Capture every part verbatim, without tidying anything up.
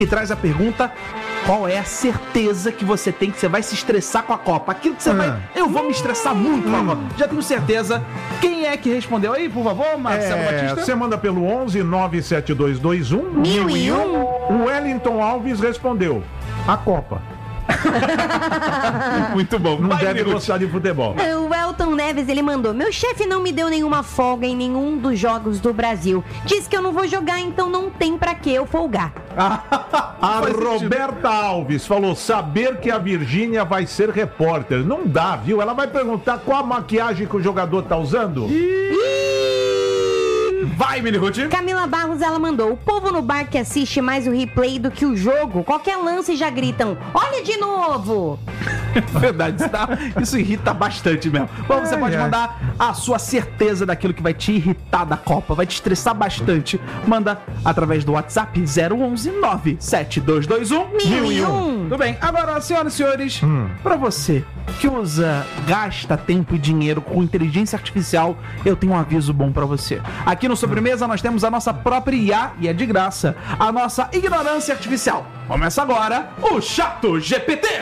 e traz a pergunta: qual é a certeza que você tem que você vai se estressar com a Copa? Aquilo que você Ah. vai... Eu vou me estressar muito com a Copa. Já tenho certeza. Quem é que respondeu aí, por favor, Marcelo É, Batista? você manda pelo onze nove sete dois dois um mil e um. O Wellington Alves respondeu: a Copa. Muito bom. Não Vai, deve Minuto. gostar de futebol. O Elton Neves, ele mandou: meu chefe não me deu nenhuma folga em nenhum dos jogos do Brasil. Diz que eu não vou jogar, então não tem pra que eu folgar. A Faz sentido. Roberta Alves falou: saber que a Virgínia vai ser repórter. Não dá, viu? Ela vai perguntar qual a maquiagem que o jogador tá usando. Vai, Miniruti. Camila Barros, ela mandou: o povo no bar que assiste mais o replay do que o jogo, qualquer lance já gritam: olha de novo! Verdade, isso, dá- isso irrita bastante mesmo. Bom, você Ai, pode ai. mandar a sua certeza daquilo que vai te irritar da Copa, vai te estressar bastante. Manda através do WhatsApp zero onze nove sete dois dois um Mil e um. Tudo bem, agora, senhoras e senhores, Hum. pra você que usa, gasta tempo e dinheiro com inteligência artificial, eu tenho um aviso bom pra você. Aqui no Sobremesa nós temos a nossa própria I A, e é de graça, a nossa ignorância artificial. Começa agora o Chato G P T.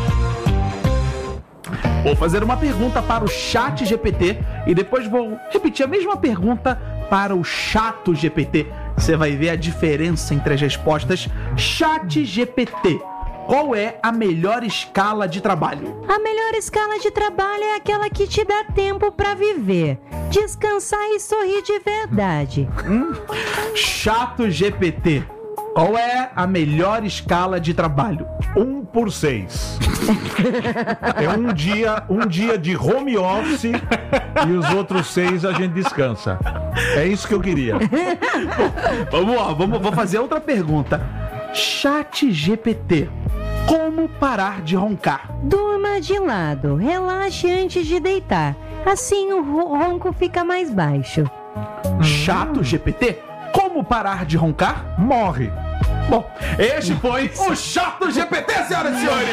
Vou fazer uma pergunta para o Chat G P T e depois vou repetir a mesma pergunta para o Chato G P T. Você vai ver a diferença entre as respostas. Chat G P T, qual é a melhor escala de trabalho? A melhor escala de trabalho é aquela que te dá tempo pra viver, descansar e sorrir de verdade. Chato G P T, qual é a melhor escala de trabalho? Um por seis. É um dia, um dia de home office e os outros seis a gente descansa. É isso que eu queria. Vamos lá, vamos, vou fazer outra pergunta. Chat G P T, como parar de roncar? Durma de lado, relaxe antes de deitar. Assim o ro- ronco fica mais baixo. Chato G P T, como parar de roncar? Morre. Bom, este foi o Chato G P T, senhoras e senhores.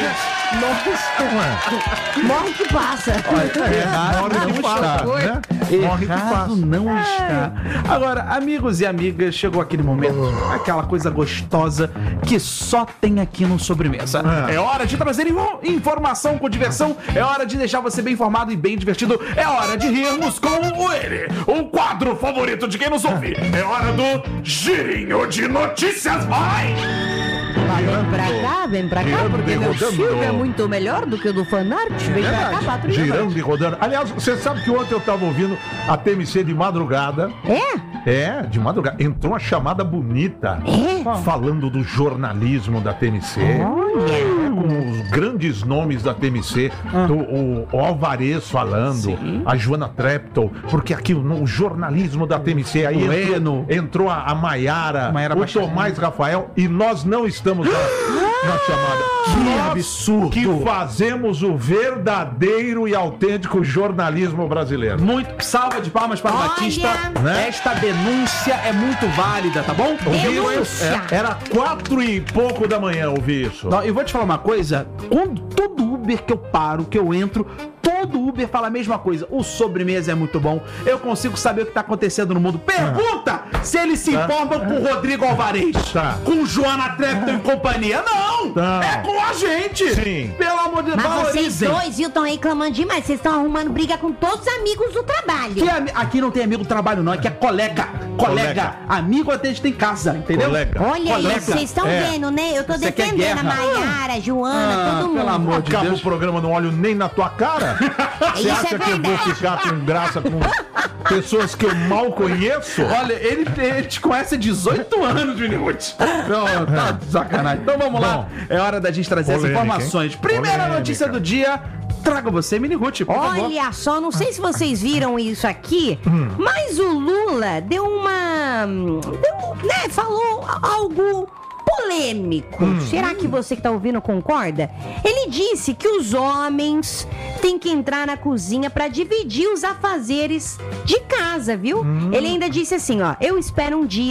Morre que passa. Errado Morre não que passa, está, né? Morre que Errado passa. não está. Agora, amigos e amigas, chegou aquele momento, aquela coisa gostosa que só tem aqui no Sobremesa. É. É hora de trazer info- informação com diversão, é hora de deixar você bem informado e bem divertido, é hora de rirmos com o ele, o quadro favorito de quem nos ouve. É hora do Girinho de Notícias, vai! Vem pra cá, vem pra cá, Girando porque e meu rodando. Silvio é muito melhor do que o do fanart. Vem pra cá, patrulha. Girando e rodando. Aliás, você sabe que ontem eu tava ouvindo a T M C de madrugada. É? É, de madrugada. Entrou uma chamada bonita. É? Falando do jornalismo da T M C. Olha. Com os grandes nomes da T M C. do- o, o Alvarez falando. Sim. A Joana Treptow. Porque aqui no o jornalismo da T M C. Aí O entrou, Eno. entrou a, a Maiara, Maiara o Baixarim. Tomás Rafael. E nós não estamos na, na chamada. Que Nós absurdo. que fazemos o verdadeiro e autêntico jornalismo brasileiro. Muito salva de palmas para o Olha. Batista. Né? Esta denúncia é muito válida, tá bom? Ouviram Denúncia. isso? É, Era quatro e pouco da manhã, ouvi isso. Não, eu vou te falar uma coisa. Quando todo Uber que eu paro, que eu entro, todo Uber fala a mesma coisa. O Sobremesa é muito bom. Eu consigo saber o que tá acontecendo no mundo. Pergunta se eles se Tá. informam com o Rodrigo Alvarez. Tá. Com Joana Treptow e companhia. Não! Tá. É com a gente! Sim. Pelo amor de Deus, Mas vocês valorizem. dois, viu, estão reclamando demais. Vocês estão arrumando briga com todos os amigos do trabalho. Que ami- Aqui não tem amigo do trabalho, não. Aqui é colega. Colega. Colega. Amigo até a gente tem em casa, entendeu? Colega. Olha Colega. isso, vocês estão É. vendo, né? Eu tô Você quer defendendo a guerra? Maiara, a Joana, Ah, todo mundo. pelo amor de Acaba Deus. o programa, não olho nem na tua cara. Você Isso acha é que eu vou verdade. ficar com graça com pessoas que eu mal conheço? Olha, ele, ele te conhece há dezoito anos, Vinicius. Não, tá de sacanagem. Então vamos lá. Bom. É hora da gente trazer as Polêmica, informações. hein? Primeira Polêmica. notícia do dia. Traga você, Mini Ruth, por favor. Olha só, não sei se vocês viram isso aqui, mas o Lula deu uma. Deu, né, falou algo polêmico. Será que você que tá ouvindo concorda? Ele disse que os homens têm que entrar na cozinha pra dividir os afazeres de casa, viu? Ele ainda disse assim, ó: eu espero um dia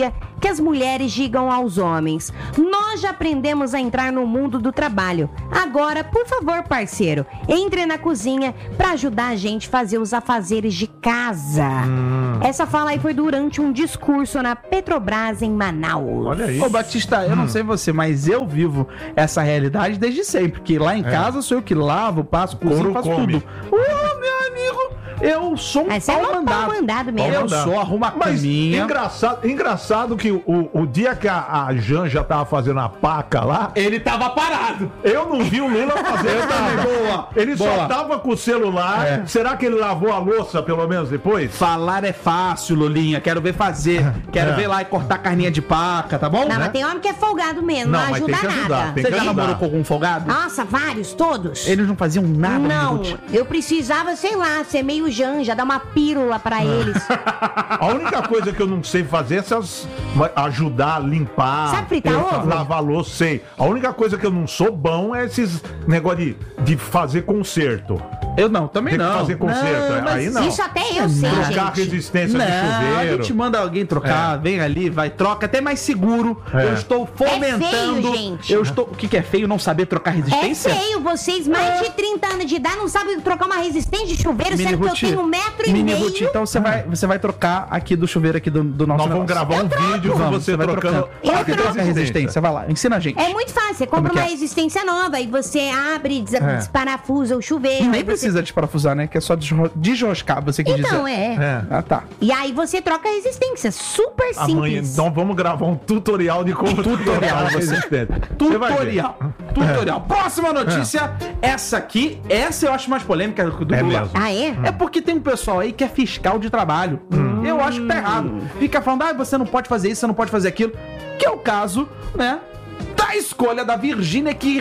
que as mulheres digam aos homens: nós já aprendemos a entrar no mundo do trabalho. Agora, por favor, parceiro, entre na cozinha pra ajudar a gente a fazer os afazeres de casa. Hum. Essa fala aí foi durante um discurso na Petrobras em Manaus. Olha aí. Ô, Batista, eu hum. não sei você, mas eu vivo essa realidade desde sempre. Que lá em é. casa sou eu que lavo, passo, cozinho, faço come. tudo. Ô, meu amigo, eu sou um mas pau é um mandado. pau mandado mesmo. Eu sou, arrumo a caminha. Engraçado, engraçado que o, o dia que a, a Janja tava fazendo a paca lá, ele tava parado. Eu não vi o Lula fazer nada. Boa. Ele Boa. só tava com o celular. É. Será que ele lavou a louça pelo menos depois? Falar é fácil, Lulinha. Quero ver fazer. Quero é. ver lá e cortar carninha de paca, tá bom? Não, né? mas tem homem que é folgado mesmo, não, não ajuda tem nada. Ajudar, tem Você que já ajudar. namorou com algum folgado? Nossa, vários, todos. Eles não faziam nada. Não, Minuto. eu precisava, sei lá, ser meio Janja, dar uma pílula pra eles. A única coisa que eu não sei fazer é essas ajudar a limpar. Sabe fritar ovo? Lavar louça, sei. A única coisa que eu não sou bom é esses negócio de, de fazer conserto. Eu não, também Tem não. que fazer conserto. Não, aí não. Isso até eu sei, Trocar gente. a resistência não, de chuveiro. a gente manda alguém trocar, É. vem ali, vai, troca, até mais seguro. É. Eu estou fomentando. É feio, gente. Eu estou. O que, que é feio? Não saber trocar resistência? É feio, vocês, mais de trinta anos de idade, não sabem trocar uma resistência de chuveiro, Mini sendo que eu Ruth, tenho um metro e Mini meio. Ruth, então você vai, você vai trocar aqui do chuveiro aqui do, do nosso Nós vamos negócio. gravar um troco. vídeo com Vamos, você vai trocando. trocando. Eu Troca troco. a resistência, vai lá, ensina a gente. É muito fácil, você compra Como que uma é? resistência nova e você abre, des É. desparafusa o chuveiro. Nem aí você- precisa desparafusar, né? Que é só desro- desroscar, você quer Então, dizer. é. É. Ah, tá. E aí você troca a resistência, super Amanhã, simples. então vamos gravar um tutorial de como Tutorial, trocar a você- resistência. Você vai ver. Tutorial. Tutorial. Próxima notícia. Essa aqui, essa eu acho mais polêmica do do É Lula. mesmo. Ah, é? É porque tem um pessoal aí que é fiscal de trabalho. Eu acho que tá errado. Fica falando, ah, você não pode fazer isso, você não pode fazer aquilo. Que é o caso, né, da escolha da Virgínia, que,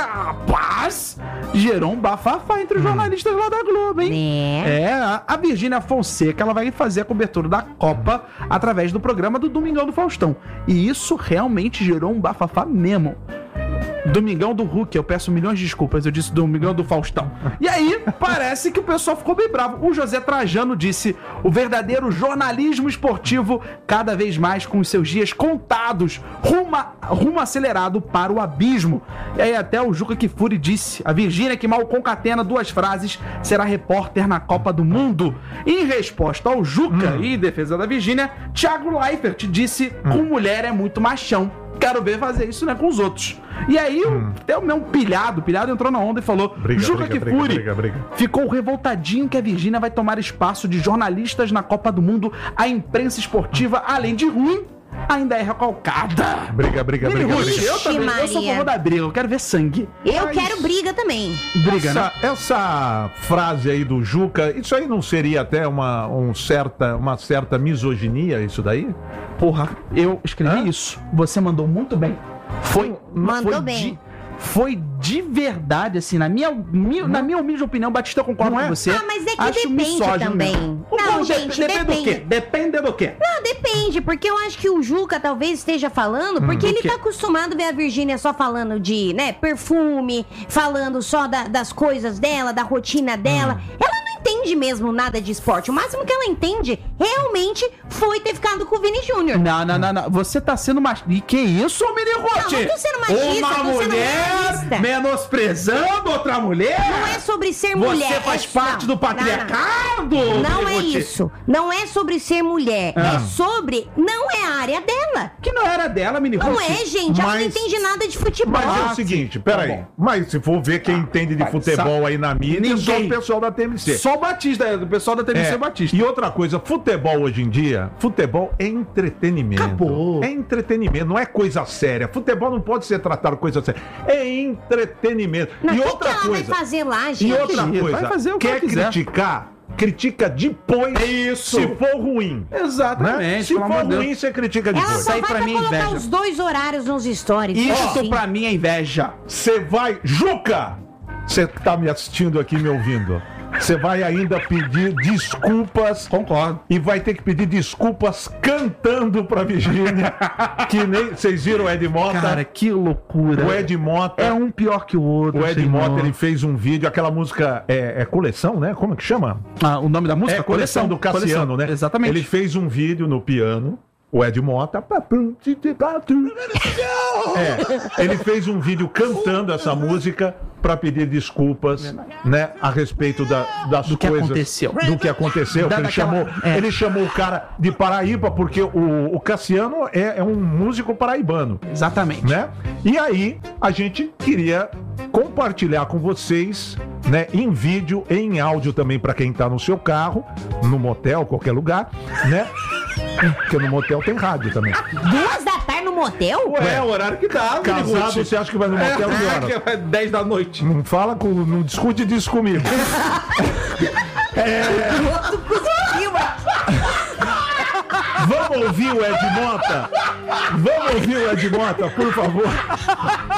rapaz, gerou um bafafá entre os jornalistas lá da Globo, hein? É. É, a- a Virgínia Fonseca, ela vai fazer a cobertura da Copa através do programa do Domingão do Faustão. E isso realmente gerou um bafafá mesmo. Domingão do Hulk, eu peço milhões de desculpas, eu disse Domingão do Faustão. E aí, parece que o pessoal ficou bem bravo. O José Trajano disse: o verdadeiro jornalismo esportivo, cada vez mais com os seus dias contados, rumo, a- rumo acelerado para o abismo. E aí até o Juca Kfouri disse: a Virgínia, que mal concatena duas frases, será repórter na Copa do Mundo. Em resposta ao Juca e em defesa da Virgínia, Thiago Leifert disse: com mulher é muito machão. Quero ver fazer isso, né, com os outros. E aí, hum. até o meu pilhado, pilhado entrou na onda e falou: Briga, Juca briga, Kfouri briga, briga, briga. ficou revoltadinho que a Virgínia vai tomar espaço de jornalistas na Copa do Mundo. A imprensa esportiva, além de ruim, ainda é recalcada. Briga, briga, Mini briga, Ruth, briga. eu também, eu sou a Maria. favor da briga, eu quero ver sangue. Eu Mas- quero briga também. Briga, né? Essa, essa frase aí do Juca, isso aí não seria até uma, um certa, uma certa misoginia, isso daí? Porra, eu escrevi Hã? isso. Você mandou muito bem. Foi, Mandou foi bem. De, foi de verdade, assim, na minha, mi- na minha humilde opinião, Batista, eu concordo Não é? com você. Ah, mas é que Acho depende misógino também. mesmo. Não, Como gente, depende do depende. quê? Depende do quê? Não, depende, porque eu acho que o Juca talvez esteja falando, porque do ele quê? tá acostumado a ver a Virgínia só falando de, né, perfume, falando só da- das coisas dela, da rotina dela. Ela não entende mesmo nada de esporte. O máximo que ela entende realmente foi ter ficado com o Vini Júnior. Não, não, não, não. Você tá sendo machista. E que isso, Mini Ruth? Não, não tô sendo machista, Uma tô sendo mulher realista. menosprezando outra mulher? Não é sobre ser Você mulher. faz é- parte não, do patriarcado? Não, não Mini é Ruth? isso. Não é sobre ser mulher. Ah. É sobre. Não é a área dela. Que não era dela, Mini Não Ruth. é, gente. Ela não Mas- entende nada de futebol. Mas é Ah, o seguinte, sim. peraí. Tá bom. Mas se for ver quem entende de vai, futebol sabe? aí na mídia, é só Ninguém. o pessoal da T M C. Só o Batista, é, do pessoal da T V C É, Batista. E outra coisa, futebol hoje em dia, futebol é entretenimento. Acabou. É entretenimento, não é coisa séria. Futebol não pode ser tratado coisa séria. É entretenimento. Não, e o que, outra que ela coisa. vai fazer lá, E gente? outra Vai coisa, fazer o que quer ela quiser. criticar, critica depois. Isso. Se for ruim. Exatamente. Né? Se pelo amor for de Deus. ruim, você critica Ela depois. só aí vai pra pra mim é colocar inveja. os dois horários nos stories. Isso Sim. pra mim é inveja. Você vai. Juca! Você que tá me assistindo aqui, me ouvindo. Você vai ainda pedir desculpas. Concordo. E vai ter que pedir desculpas cantando pra Virgínia. Que nem. Vocês viram o Ed Mota? Cara, que loucura. o Ed Mota. É um pior que o outro. O Ed senhor. Mota, ele fez um vídeo, aquela música é, é coleção, né? Como é que chama? Ah, o nome da música? É coleção do Cassiano, Coleção. né? Exatamente. Ele fez um vídeo no piano o Ed Mota. É, ele fez um vídeo cantando essa música para pedir desculpas, né, a respeito da, das Do que coisas, aconteceu. do que aconteceu. Da- que ele, daquela- chamou, é. ele chamou o cara de Paraíba porque o, o Cassiano é, é um músico paraibano, Exatamente. né? E aí a gente queria compartilhar com vocês, né, em vídeo e em áudio também para quem tá no seu carro, no motel, qualquer lugar, né? Porque no motel tem rádio também. Duas da tarde no motel? Ué, é o horário que dá, Casado, você acha que vai no motel que horas? é dez da noite. Não fala com, não discute disso comigo. O outro cuspiu, Vamos ouvir o Ed Mota? Vamos ouvir o Ed Mota, por favor.